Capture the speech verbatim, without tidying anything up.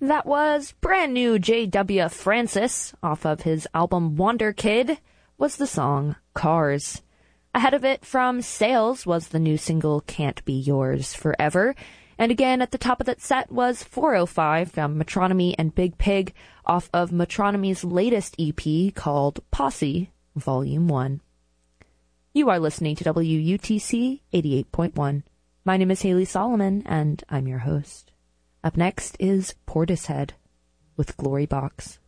That was brand new J W Francis off of his album Wonder Kid was the song Cars. Ahead of it from Sales was the new single Can't Be Yours Forever. And again at the top of that set was four oh five from Metronomy and Big Pig off of Metronomy's latest E P called Posse Volume one. You are listening to W U T C eighty-eight point one. My name is Haley Solomon and I'm your host. Up next is Portishead with Glory Box.